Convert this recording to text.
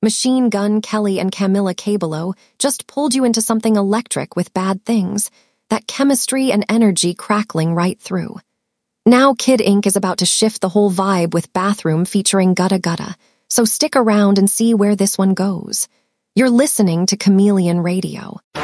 Machine Gun Kelly and Camilla Cabello just pulled you into something electric with bad things, that chemistry and energy crackling right through. Now Kid Ink is about to shift the whole vibe with Bathroom featuring Gutta Gutta, so stick around and see where this one goes. You're listening to Chameleon Radio.